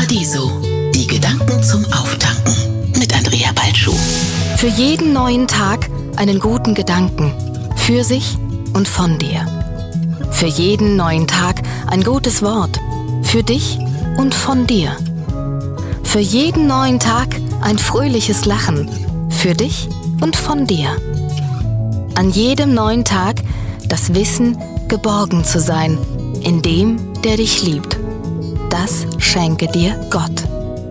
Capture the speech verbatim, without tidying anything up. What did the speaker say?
Paradiso. Die Gedanken zum Auftanken mit Andrea Balschuh. Für jeden neuen Tag einen guten Gedanken. Für sich und von dir. Für jeden neuen Tag ein gutes Wort. Für dich und von dir. Für jeden neuen Tag ein fröhliches Lachen. Für dich und von dir. An jedem neuen Tag das Wissen, geborgen zu sein, in dem, der dich liebt. Das schenke dir Gott.